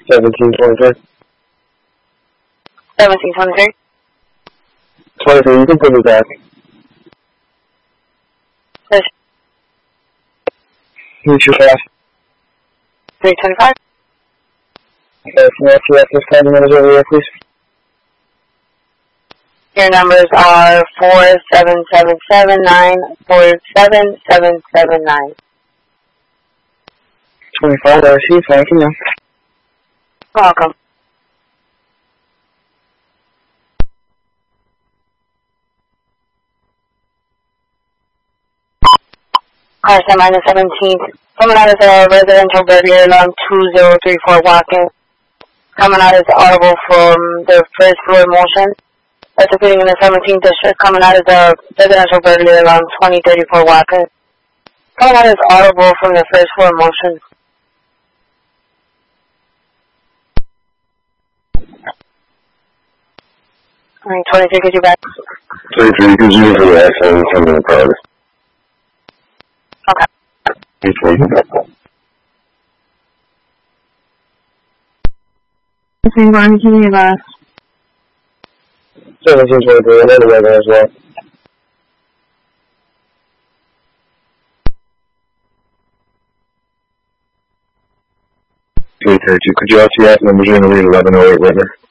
1723. 1723. 23, you can put me back. Yes. Who's your pass? 325. Okay, can you ask your access card numbers over here, please? Your numbers are 47779 47779. 25, I see. Thank you. Welcome. Car 17th. Coming out is a residential burglary alarm 2034 walk-in. Coming out is audible from the first floor motion. That's occurring in the 17th district. Coming out is a residential burglary alarm 2034 walk-in. Coming out is audible from the first floor motion. Alright, 23, get you back. 23, because you for the accident from the car. Okay. 23. Same one, can you 1723, another weather as well. 332, could you also ask numbers in the lead 1108 Whitmer?